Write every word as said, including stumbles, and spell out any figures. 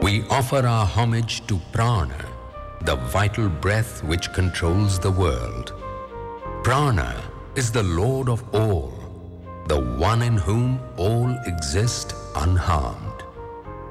We offer our homage to Prana, the vital breath which controls the world. Prana is the Lord of all, the one in whom all exist unharmed.